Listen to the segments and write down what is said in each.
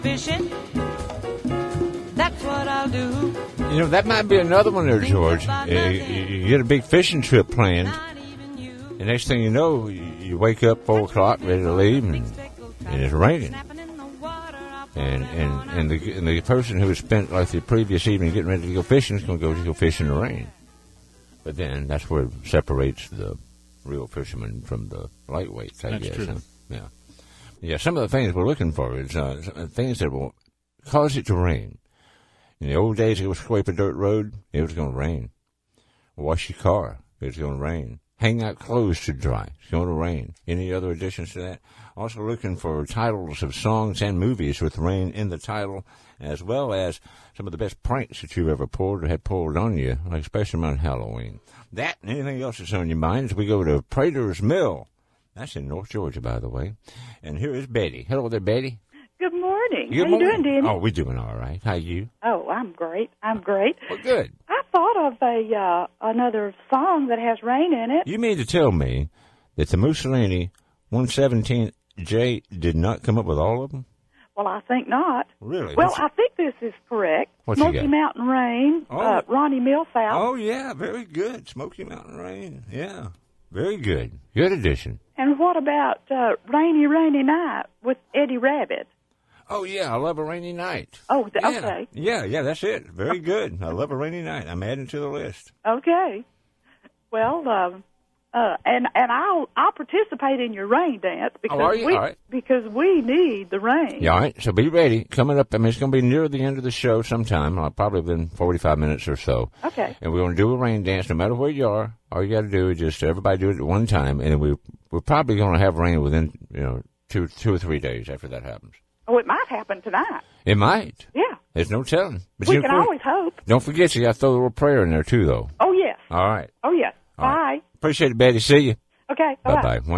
Fishing, that's what I'll do. You know, that might be another one there, George. You get a big fishing trip planned, and next thing you know, you wake up 4 o'clock ready to leave, and it's raining. And the person who has spent like the previous evening getting ready to go fishing is going to go fish in the rain. But then that's where it separates the real fishermen from the lightweights, I guess. True. Huh? Yeah. Yeah, some of the things we're looking for is things that will cause it to rain. In the old days, it was scrape a dirt road, it was going to rain. Wash your car, it's going to rain. Hang out clothes to dry, it's going to rain. Any other additions to that? Also looking for titles of songs and movies with rain in the title, as well as some of the best pranks that you've ever pulled or had pulled on you, like especially around Halloween. That and anything else that's on your mind as we go to Prater's Mill. That's in North Georgia, by the way. And here is Betty. Hello there, Betty. Good morning. Good How morning. you doing, Danny? Oh, we're doing all right. How you? Oh, I'm great. I'm great. Well, good. I thought of another song that has rain in it. You mean to tell me that the Mussolini 117J did not come up with all of them? Well, I think not. Really? Well, I think this is correct. What you Smoky got? Mountain Rain, Oh. Ronnie Milsap. Oh, yeah, very good. Smoky Mountain Rain. Yeah, very good. Good addition. And what about Rainy, Rainy Night with Eddie Rabbit? Oh, yeah, I love a rainy night. Oh, Yeah. okay. Yeah, that's it. Very good. I love a rainy night. I'm adding to the list. Okay. Well, and I'll participate in your rain dance because are you? All right. because we need the rain. Yeah, all right. So be ready. Coming up, I mean, it's going to be near the end of the show sometime, probably within 45 minutes or so. Okay. And we're going to do a rain dance no matter where you are. All you got to do is just everybody do it at one time, and we're probably going to have rain within, 2 or 3 days after that happens. Oh, it might happen tonight. It might. Yeah. There's no telling. But We can always hope. Don't forget, you got to throw a little prayer in there, too, though. Oh, yes. All right. Oh, yes. All Bye. right. Appreciate it, Betty. See you. Okay. Bye-bye. Bye-bye.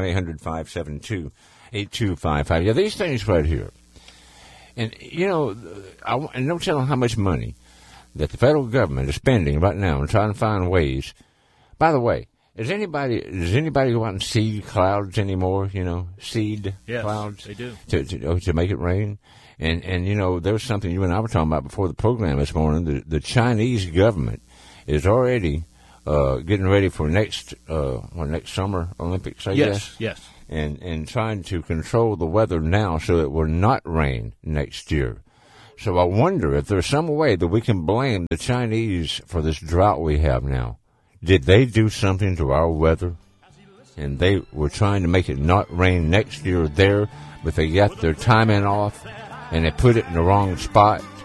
1-800-572-8255. Yeah, these things right here. And, and don't tell them how much money that the federal government is spending right now and trying to find ways. By the way, does anybody go out and seed clouds anymore? Seed clouds? They do. To make it rain? And there was something you and I were talking about before the program this morning. The Chinese government is already getting ready for next summer Olympics, I guess. Yes. And trying to control the weather now so it will not rain next year. So I wonder if there's some way that we can blame the Chinese for this drought we have now. Did they do something to our weather? And they were trying to make it not rain next year there, but they got their timing off, and they put it in the wrong spot.